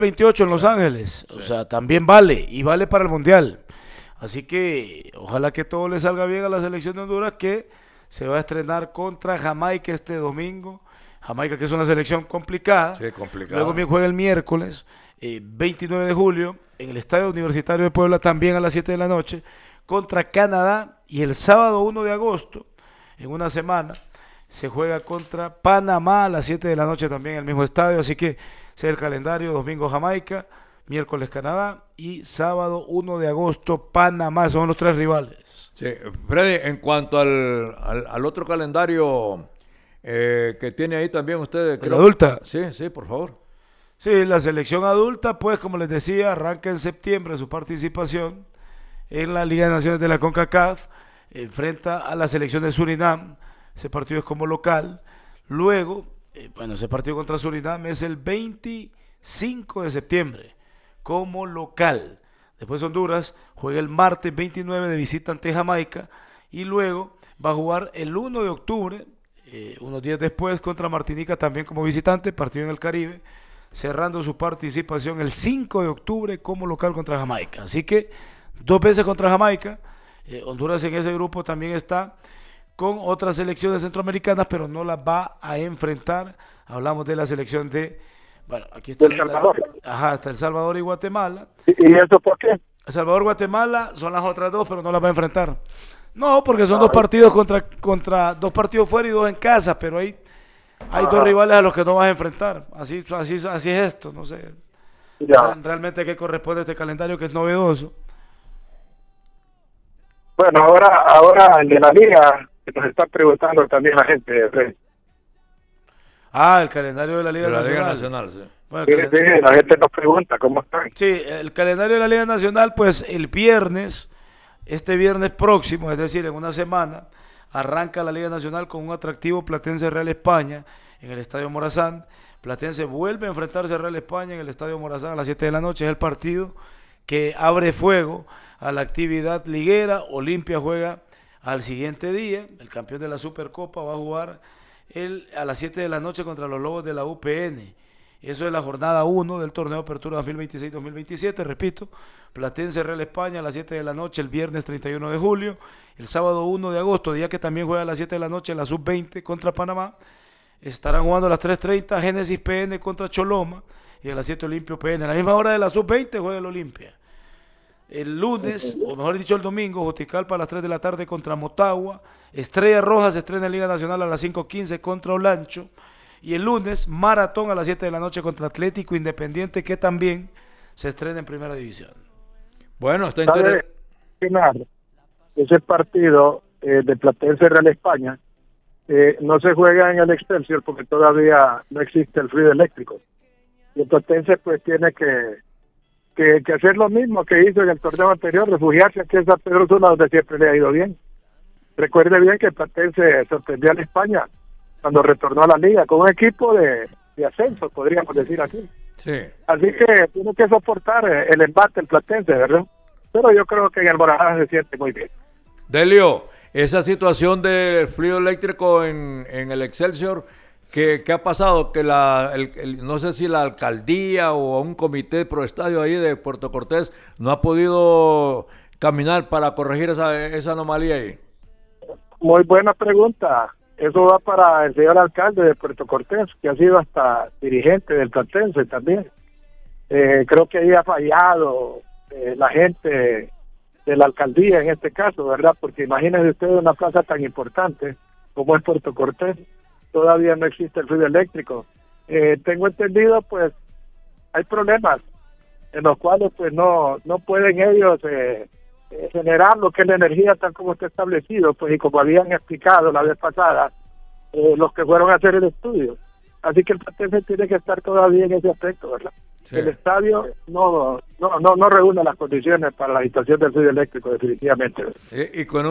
28 en Los Ángeles, o sea, también vale, y vale para el Mundial. Así que ojalá que todo le salga bien a la selección de Honduras, que se va a estrenar contra Jamaica este domingo. Jamaica, que es una selección complicada. Sí, complicado. Luego bien juega el miércoles, 29 de julio, en el Estadio Universitario de Puebla, también a las 7 de la noche, contra Canadá. Y el sábado 1 de agosto, en una semana, se juega contra Panamá a las 7 de la noche también en el mismo estadio. Así que ese es el calendario: domingo Jamaica, miércoles Canadá y sábado 1 de agosto Panamá. Son los tres rivales. Sí, Freddy, en cuanto al otro calendario que tiene ahí también ustedes. ¿La adulta? Sí, por favor. Sí, la selección adulta, pues como les decía, arranca en septiembre su participación en la Liga de Naciones de la CONCACAF, enfrenta a la selección de Surinam. Ese partido es como local. Luego, ese partido contra Surinam es el 25 de septiembre como local. Después Honduras juega el martes 29 de visita ante Jamaica, y luego va a jugar el 1 de octubre, unos días después, contra Martinica, también como visitante, partido en el Caribe, cerrando su participación el 5 de octubre como local contra Jamaica. Así que 2 veces contra Jamaica. Honduras en ese grupo también está con otras selecciones centroamericanas, pero no las va a enfrentar. Hablamos de la selección de, aquí está El Salvador. Está El Salvador y Guatemala. ¿Y eso por qué? El Salvador, Guatemala son las otras dos, pero no las va a enfrentar. No, porque son 2 partidos contra 2 partidos fuera y 2 en casa, pero hay 2 rivales a los que no vas a enfrentar. Así es esto, no sé. Ya. Realmente, ¿qué corresponde a este calendario que es novedoso? Bueno, ahora el de la liga, que nos está preguntando también la gente. El calendario de la Liga De la Nacional. Liga Nacional, sí. Bueno, Sí, la gente nos pregunta cómo están. sí, el calendario de la Liga Nacional, pues el viernes, este viernes próximo, es decir, en una semana, arranca la Liga Nacional con un atractivo Platense Real España en el Estadio Morazán. Platense vuelve a enfrentarse a Real España en el Estadio Morazán a las 7 de la noche. Es el partido que abre fuego a la actividad liguera. Olimpia juega al siguiente día. El campeón de la Supercopa va a jugar a las 7 de la noche contra los Lobos de la UPN. Eso es la jornada 1 del torneo Apertura 2026-2027. Repito, Platense Real España a las 7 de la noche el viernes 31 de julio. El sábado 1 de agosto, día que también juega a las 7 de la noche la Sub-20 contra Panamá. Estarán jugando a las 3:30 Génesis PN contra Choloma, y a las 7 Olimpia PN. A la misma hora de la Sub-20 juega el Olimpia. El lunes, o mejor dicho el domingo, Juticalpa a las 3 de la tarde contra Motagua. Estrella Roja se estrena en Liga Nacional a las 5:15 contra Olancho. Y el lunes, Maratón a las 7 de la noche contra Atlético Independiente, que también se estrena en Primera División. Bueno, está interesante. Ese partido de Platense Real España no se juega en el Excelsior porque todavía no existe el fluido eléctrico. Y el Platense pues tiene que hacer lo mismo que hizo en el torneo anterior, refugiarse aquí en San Pedro Sula, donde siempre le ha ido bien. Recuerde bien que el Platense sorprendió a España cuando retornó a la liga con un equipo de ascenso, podríamos decir así. Sí. Así que tiene que soportar el embate el Platense, ¿verdad? Pero yo creo que en el Morazán se siente muy bien. Delio, esa situación del fluido eléctrico en el Excelsior, ¿qué ha pasado? Que no sé si la alcaldía o un comité pro estadio ahí de Puerto Cortés no ha podido caminar para corregir esa anomalía ahí. Muy buena pregunta. Eso va para el señor alcalde de Puerto Cortés, que ha sido hasta dirigente del Platense también. Creo que ahí ha fallado la gente de la alcaldía en este caso, ¿verdad? Porque imagínense ustedes una plaza tan importante como es Puerto Cortés, todavía no existe el fluido eléctrico. Tengo entendido, pues, hay problemas en los cuales pues no pueden ellos generar lo que es la energía tal como está establecido, pues, y como habían explicado la vez pasada los que fueron a hacer el estudio. Así que el Platense tiene que estar todavía en ese aspecto, ¿verdad? Sí. El estadio no reúne las condiciones para la instalación del fluido eléctrico, definitivamente. Y con